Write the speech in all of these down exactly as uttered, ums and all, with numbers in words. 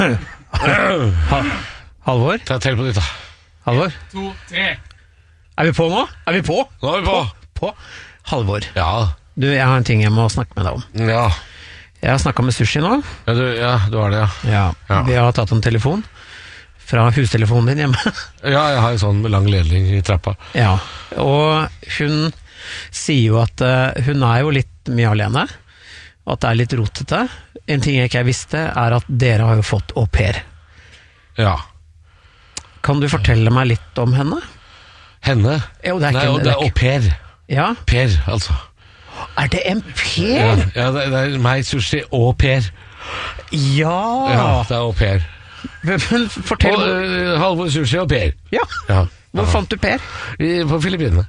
Halvor? Ta tell på nytt, da. Halvor? To, tre. Er vi på nå? Er vi på? Nå er vi på. På? Halvor. Ja. Du, jeg har en ting jeg må snakke med deg om. Ja. Jeg har snakket med Sushi nå. Ja, du, ja, du har det, ja. Ja. Ja. Vi har tatt en telefon fra hustelefonen din hjemme. Ja, jeg har en sånn med lang ledning i trappa. Ja, og hun sier jo at uh, hun er jo litt mye alene, og at det er litt rotete. En ting jeg ikke visste er at dere har jo fått au pair. Ja. Kan du fortelle meg litt om henne? Henne? Jo, det er Nei, ikke og det er au pair. Ja, Per, altså. er det en Ja, per? ja det, det er meg, Sushi og Per. Ja, Ja, det er au pair. Men fortell Og hvor, uh, Halvor, Sushi og Per. ja. Ja. Hvor ja. fant du Per? I, på Filippinene.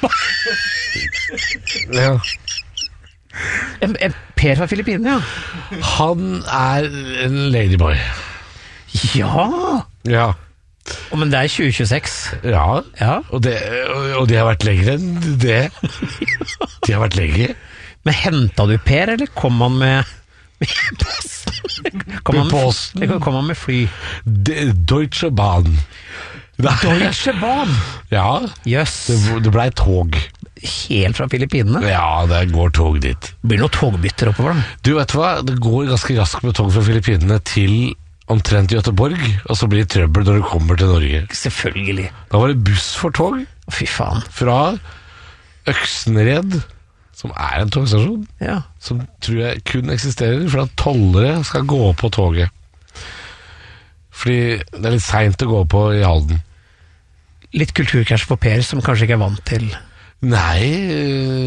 Ja. En, en Per fra Filippinene, ja. Han er en ladyboy. Ja, Ja. oh, men det er tjue tjueseks. Ja. Ja, Og, det, og, og de har vært lenger enn det. De har vært lenger. men hentet du Per, eller kom han med, med posten? Kom han Med posten? Eller kom han med fly? De, Deutsche Bahn. Deutsche Bahn. Ja, Jøss, det, det ble tog. helt fra Filippinene. Ja, det går tog dit. Blir det noen togbytter oppover da? Du vet hva, det går ganske raskt med tog fra Filippinene til omtrent Göteborg, og så blir det trøbbel når du kommer til Norge. Selvfølgelig. Da var det buss for tog Å, fy faen. fra Øksenred, som er en togstasjon, Ja. som tror jeg kun eksisterer for at tollere skal gå på toget. Fordi det er litt sent å gå på i Halden. Litt kulturkrasj for Per, som kanskje ikke er vant til Nei,